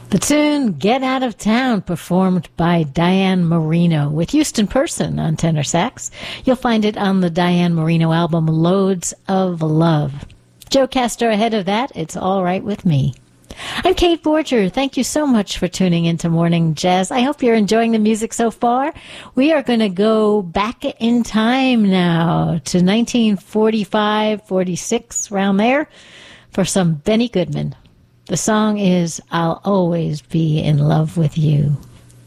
The tune Get Out of Town, performed by Diane Marino with Houston Person on tenor sax. You'll find it on the Diane Marino album Loads of Love. Joe Castor ahead of that, It's All Right With Me. I'm Kate Borger. Thank you so much for tuning into Morning Jazz. I hope you're enjoying the music so far. We are going to go back in time now to 1945, 46, around there, for some Benny Goodman. The song is I'll Always Be in Love with You.